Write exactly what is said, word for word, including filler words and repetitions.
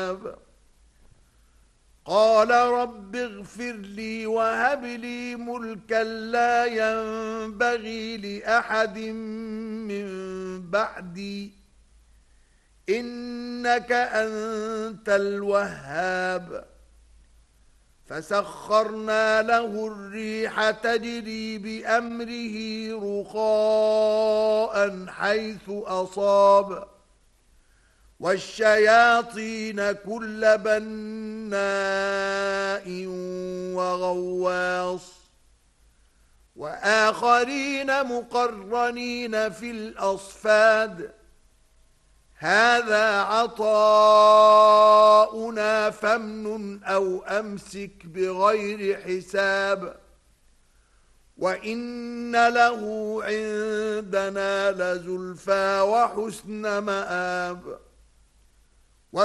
قال رب اغفر لي وهب لي ملكا لا ينبغي لأحد من بعدي إنك أنت الوهاب. فسخرنا له الريح تجري بأمره رخاء حيث أصاب والشياطين كل بناء وغواص وآخرين مقرنين في الأصفاد هذا عطاؤنا فامنن أو أمسك بغير حساب وإن له عندنا لزلفى وحسن مآب.